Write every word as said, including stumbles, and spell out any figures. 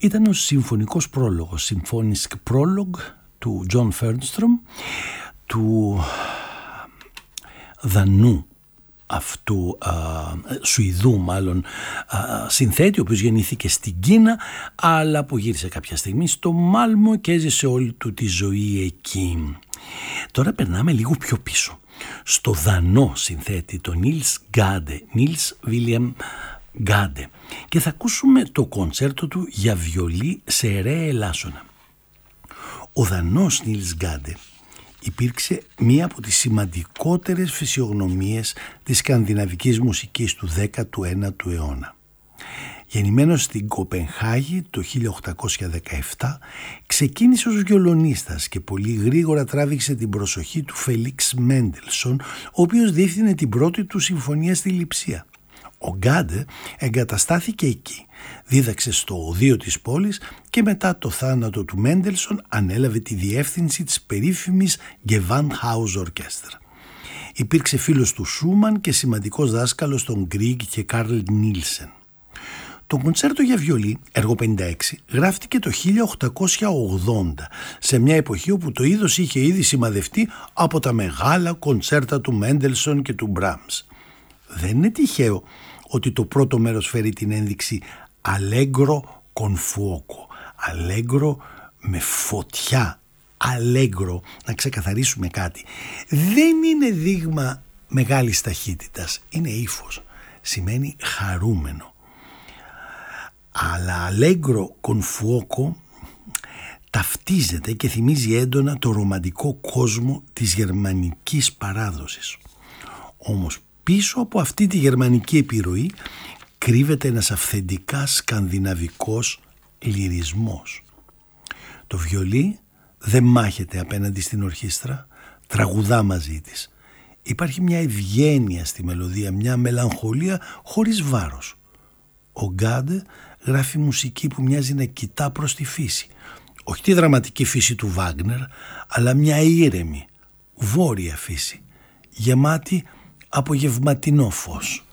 ήταν ο συμφωνικός πρόλογος, Symphonic Prologue του John Fernstrom, του Δανού αυτού, α, Σουηδού μάλλον, α, συνθέτη, ο οποίος γεννήθηκε στην Κίνα αλλά που γύρισε κάποια στιγμή στο Μάλμο και έζησε όλη του τη ζωή εκεί. Τώρα περνάμε λίγο πιο πίσω στο Δανό συνθέτη, τον Νίλς Γκάντε, Νίλς Βίλιαμ Γκάντε, και θα ακούσουμε το κοντσέρτο του για βιολί σε ρε ελάσσονα. Ο Δανός Νίλς Γκάντε υπήρξε μία από τις σημαντικότερες φυσιογνωμίες της σκανδιναβικής μουσικής του δέκατου ένατου αιώνα. Γεννημένος στην Κοπενχάγη το χίλια οκτακόσια δεκαεπτά, ξεκίνησε ως βιολονίστας και πολύ γρήγορα τράβηξε την προσοχή του Φέλιξ Μέντελσον, ο οποίος διεύθυνε την πρώτη του συμφωνία στη Λειψία. Ο Γκάντε εγκαταστάθηκε εκεί, δίδαξε στο οδείο της πόλης και μετά το θάνατο του Μέντελσον ανέλαβε τη διεύθυνση της περίφημης Gewandhaus Orchestra. Υπήρξε φίλος του Σούμαν και σημαντικός δάσκαλος των Γκρίγκ και Καρλ Νίλσεν. Το κοντσέρτο για βιολί, έργο πενήντα έξι, γράφτηκε το χίλια οκτακόσια ογδόντα, σε μια εποχή όπου το είδος είχε ήδη σημαδευτεί από τα μεγάλα κοντσέρτα του Μέντελσον και του Μπράμς. Δεν είναι τυχαίο ότι το πρώτο μέρος φέρει την ένδειξη Allegro con fuoco, Allegro με φωτιά, Allegro, να ξεκαθαρίσουμε κάτι. Δεν είναι δείγμα μεγάλης ταχύτητας, είναι ύφος, σημαίνει χαρούμενο. Αλλά Allegro con fuoco ταυτίζεται και θυμίζει έντονα το ρομαντικό κόσμο της γερμανικής παράδοσης. Όμως πίσω από αυτή τη γερμανική επιρροή κρύβεται ένας αυθεντικά σκανδιναβικός λυρισμός. Το βιολί δεν μάχεται απέναντι στην ορχήστρα, τραγουδά μαζί της. Υπάρχει μια ευγένεια στη μελωδία, μια μελαγχολία χωρίς βάρος. Ο Γκάντε γράφει μουσική που μοιάζει να κοιτά προς τη φύση. Όχι τη δραματική φύση του Βάγνερ, αλλά μια ήρεμη, βόρεια φύση, γεμάτη από γευματινό φως.